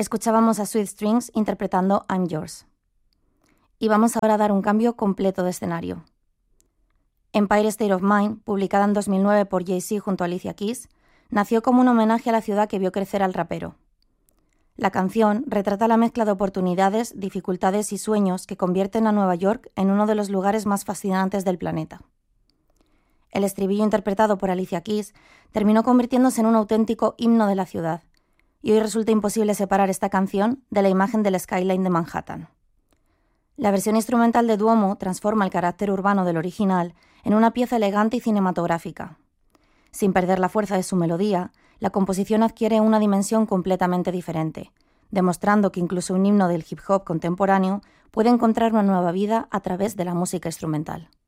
Escuchábamos a Sweet Strings interpretando I'm Yours. Y vamos ahora a dar un cambio completo de escenario. Empire State of Mind, publicada en 2009 por Jay-Z junto a Alicia Keys, nació como un homenaje a la ciudad que vio crecer al rapero. La canción retrata la mezcla de oportunidades, dificultades y sueños que convierten a Nueva York en uno de los lugares más fascinantes del planeta. El estribillo interpretado por Alicia Keys terminó convirtiéndose en un auténtico himno de la ciudad, y hoy resulta imposible separar esta canción de la imagen del skyline de Manhattan. La versión instrumental de Duomo transforma el carácter urbano del original en una pieza elegante y cinematográfica. Sin perder la fuerza de su melodía, la composición adquiere una dimensión completamente diferente, demostrando que incluso un himno del hip hop contemporáneo puede encontrar una nueva vida a través de la música instrumental.